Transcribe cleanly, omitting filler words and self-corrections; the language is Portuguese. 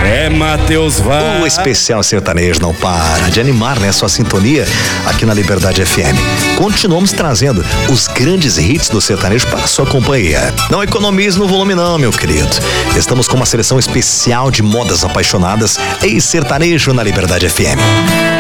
É Matheus Vaz. O especial sertanejo não para de animar, né? Sua sintonia aqui na Liberdade FM. Continuamos trazendo os grandes hits do sertanejo para a sua companhia. Não economize no volume não, meu querido. Estamos com uma seleção especial de modas apaixonadas e sertanejo na Liberdade FM.